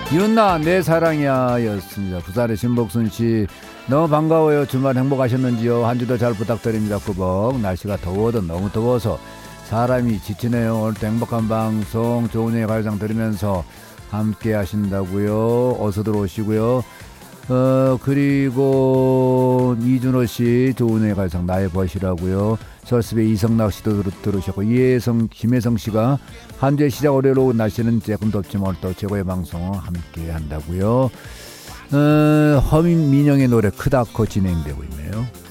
윤나 내 사랑이야 였습니다. 부산의 신복순씨 너무 반가워요. 주말 행복하셨는지요? 한 주도 잘 부탁드립니다. 꾸벅. 날씨가 더워도 너무 더워서 사람이 지치네요. 오늘도 행복한 방송 조은혜의 가요장 들으면서 함께 하신다고요. 어서 들어오시고요. 그리고 이준호씨 조은혜의 가요장 나의 벗이라고요. 설습의 이성락 씨도 들으셨고 이혜성 김혜성 씨가 한 주의 시작 월요일 날씨는 조금 덥지만 오늘 또 최고의 방송 함께 한다고요. 허민 민영의 노래 크다커 진행되고 있네요.